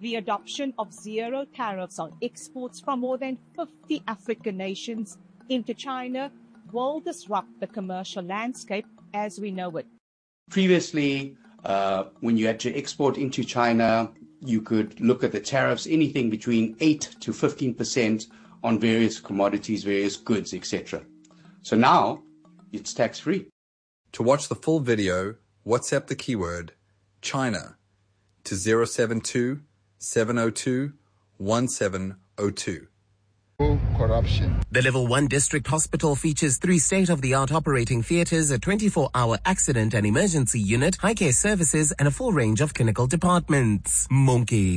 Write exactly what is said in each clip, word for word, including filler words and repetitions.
the adoption of zero tariffs on exports from more than fifty African nations into China will disrupt the commercial landscape as we know it. Previously, uh, when you had to export into China, you could look at the tariffs, anything between eight to fifteen percent on various commodities, various goods, et cetera. So now it's tax-free. To watch the full video, WhatsApp the keyword China to zero seven two, seven zero two, one seven zero two. Corruption. The Level one District Hospital features three state-of-the-art operating theatres, a twenty-four hour accident and emergency unit, high care services, and a full range of clinical departments. Monkey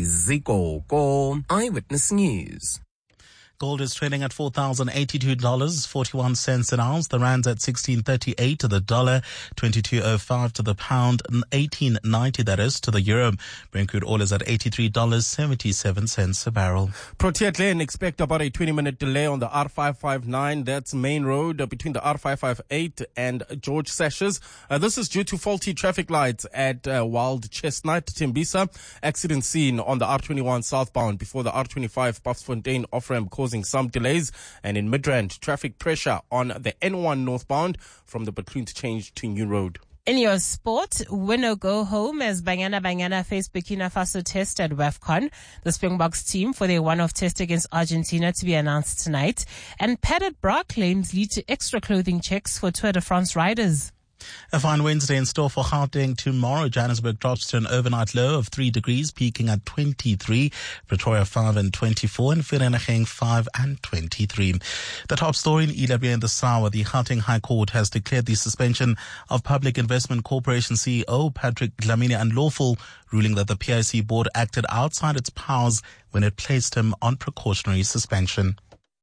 Ziko, Eyewitness News. Gold is trading at four thousand eighty-two dollars and forty-one cents an ounce. The rand's at sixteen thirty-eight to the dollar, twenty-two oh five to the pound, eighteen ninety that is to the euro. Brent crude oil is at eighty-three dollars and seventy-seven cents a barrel. Protea Glen expect about a twenty minute delay on the R five five nine. That's main road uh, between the R five five eight and George Sashes. Uh, this is due to faulty traffic lights at uh, Wild Chestnut, Tembisa. Accident scene on the R twenty-one southbound before the R twenty-five Buffsfontein off-ramp causing some delays, and in Midrand, traffic pressure on the N one northbound from the Bethune change to New Road. In your sport, win or go home as Banyana Banyana face Burkina Faso test at WAFCON. The Springboks team for their one-off test against Argentina to be announced tonight. And padded bra claims lead to extra clothing checks for Tour de France riders. A fine Wednesday in store for Gauteng tomorrow. Johannesburg drops to an overnight low of three degrees, peaking at twenty-three. Pretoria five and twenty-four, and Vereeniging five and twenty-three. The top story in E W in the Sawa, the Gauteng High Court has declared the suspension of Public Investment Corporation C E O Patrick Dlamini unlawful, ruling that the P I C board acted outside its powers when it placed him on precautionary suspension.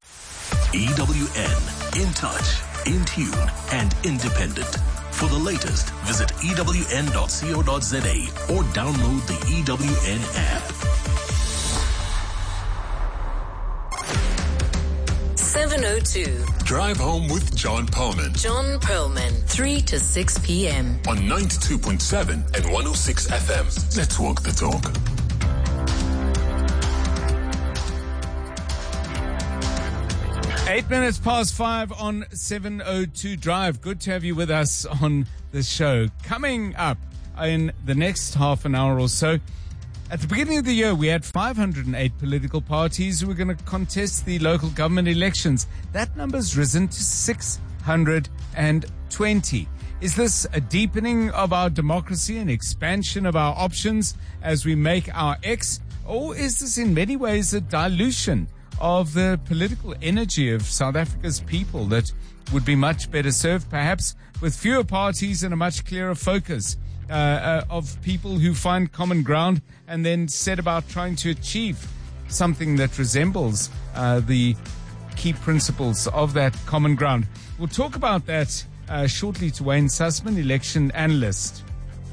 E W N, in touch, in tune, and independent. For the latest, visit E W N dot co dot za or download the E W N app. seven oh two. Drive home with John Perlman. John Perlman, three to six p.m. on ninety-two point seven and one oh six F M. Let's walk the talk. Eight minutes past five on seven oh two Drive. Good to have you with us on the show. Coming up in the next half an hour or so, at the beginning of the year, we had five hundred eight political parties who were going to contest the local government elections. That number's risen to six hundred twenty. Is this a deepening of our democracy, an expansion of our options as we make our X? Or is this in many ways a dilution of the political energy of South Africa's people that would be much better served perhaps with fewer parties and a much clearer focus uh, uh, of people who find common ground and then set about trying to achieve something that resembles uh, the key principles of that common ground? We'll talk about that uh, shortly to Wayne Sussman, election analyst.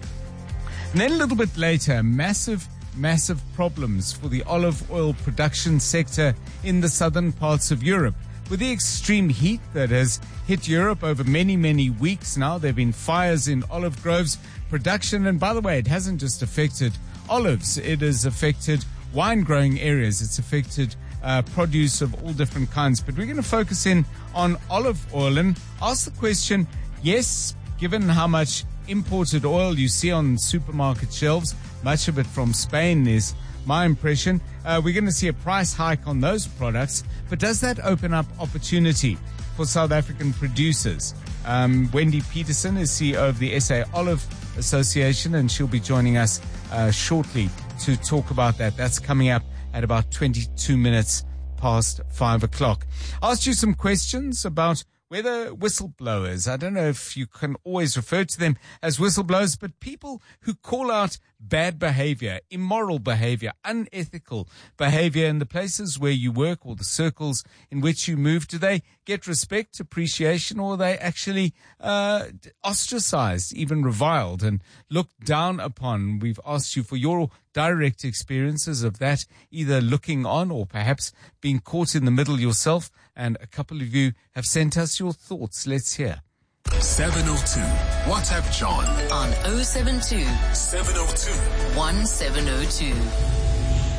And then a little bit later, massive massive problems for the olive oil production sector in the southern parts of Europe. With the extreme heat that has hit Europe over many, many weeks now, there have been fires in olive groves production. And by the way, it hasn't just affected olives. It has affected wine growing areas. It's affected uh, produce of all different kinds. But we're going to focus in on olive oil and ask the question, yes, given how much imported oil you see on supermarket shelves, much of it from Spain is my impression. Uh, we're going to see a price hike on those products, but does that open up opportunity for South African producers? Um, Wendy Peterson is C E O of the S A Olive Association, and she'll be joining us uh, shortly to talk about that. That's coming up at about twenty-two minutes past five o'clock. I asked you some questions about whether whistleblowers, I don't know if you can always refer to them as whistleblowers, but people who call out bad behavior, immoral behavior, unethical behavior in the places where you work or the circles in which you move, do they get respect, appreciation, or are they actually uh, ostracized, even reviled and looked down upon? We've asked you for your direct experiences of that, either looking on or perhaps being caught in the middle yourself, and a couple of you have sent us your thoughts. Let's hear. seven oh two. WhatsApp John on oh seven two, seven oh two, one seven oh two.